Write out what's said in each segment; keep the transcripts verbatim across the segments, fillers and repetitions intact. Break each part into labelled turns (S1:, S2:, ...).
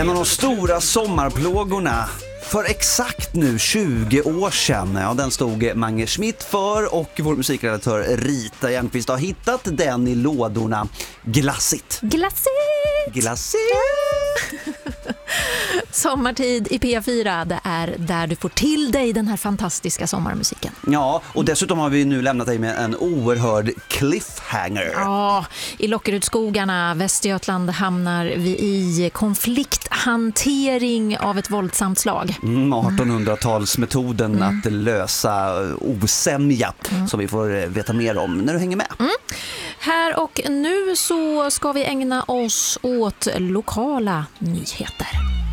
S1: En av de stora sommarplågorna för exakt nu tjugo år sedan, ja, den stod Mange Schmidt för, och vår musikredaktör Rita Järnqvist har hittat den i lådorna. Glassigt.
S2: Glassigt!
S1: Glassigt!
S2: Sommartid i P fyra, det är där du får till dig den här fantastiska sommarmusiken.
S1: Ja, och dessutom har vi nu lämnat dig med en oerhörd cliffhanger.
S2: Ja, i Lockerudskogarna, Västergötland, hamnar vi i konflikthantering av ett våldsamt slag.
S1: Mm, artonhundratalsmetoden mm. att lösa osämja, mm. som vi får veta mer om när du hänger med.
S2: Mm. Här och nu så ska vi ägna oss åt lokala nyheter.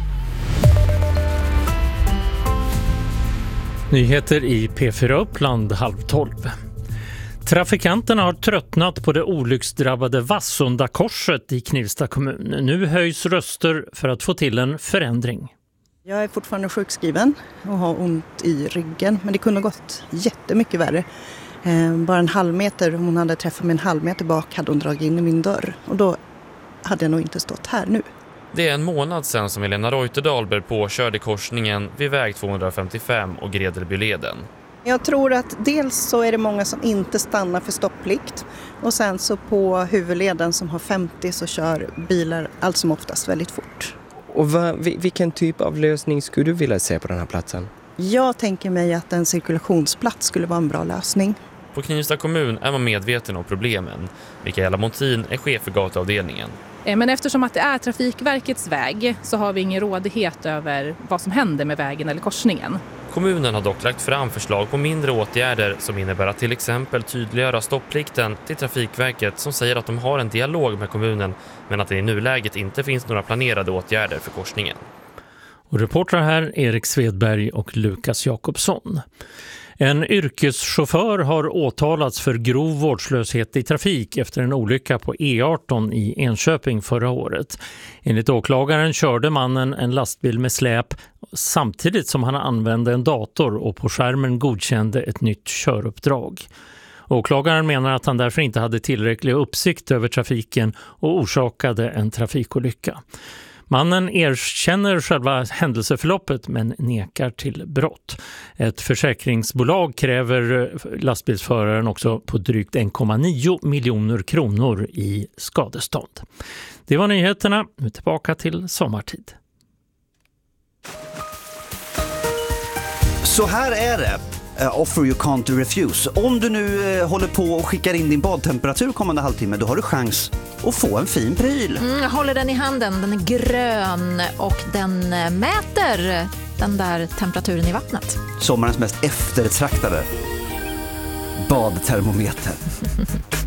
S3: Nyheter i P fyra Uppland halv tolv. Trafikanterna har tröttnat på det olycksdrabbade Vassunda-korset i Knivsta kommun. Nu höjs röster för att få till en förändring.
S4: Jag är fortfarande sjukskriven och har ont i ryggen, men det kunde gått jättemycket värre. Bara en halv meter, om hon hade träffat mig en halv meter bak, hade hon dragit in i min dörr. Och då hade jag nog inte stått här nu.
S5: Det är en månad sedan som Helena Reuter-Dahlberg påkörde korsningen vid väg tvåhundrafemtiofem och Gredelbyleden.
S4: Jag tror att dels så är det många som inte stannar för stopplikt. Och sen så på huvudleden som har femtio så kör bilar allt som oftast väldigt fort.
S6: Och vad, vilken typ av lösning skulle du vilja se på den här platsen?
S4: Jag tänker mig att en cirkulationsplats skulle vara en bra lösning.
S5: På Knivsta kommun är man medveten om problemen. Mikaela Montin är chef för gatuavdelningen.
S7: Men eftersom att det är Trafikverkets väg så har vi ingen rådighet över vad som händer med vägen eller korsningen.
S5: Kommunen har dock lagt fram förslag på mindre åtgärder som innebär att till exempel tydliggöra stopplikten till Trafikverket, som säger att de har en dialog med kommunen men att det i nuläget inte finns några planerade åtgärder för korsningen.
S3: Och reportrar här Erik Svedberg och Lukas Jakobsson. En yrkeschaufför har åtalats för grov vårdslöshet i trafik efter en olycka på E arton i Enköping förra året. Enligt åklagaren körde mannen en lastbil med släp samtidigt som han använde en dator och på skärmen godkände ett nytt köruppdrag. Åklagaren menar att han därför inte hade tillräcklig uppsikt över trafiken och orsakade en trafikolycka. Mannen erkänner själva händelseförloppet men nekar till brott. Ett försäkringsbolag kräver lastbilsföraren också på drygt en komma nio miljoner kronor i skadestånd. Det var nyheterna. Nu tillbaka till sommartid.
S1: Så här är det. Uh, offer you can't refuse. Om du nu uh, håller på och skickar in din badtemperatur kommande halvtimme, då har du chans att få en fin pryl.
S2: Mm, jag håller den i handen, den är grön och den mäter den där temperaturen i vattnet.
S1: Sommarens mest eftertraktade badtermometer.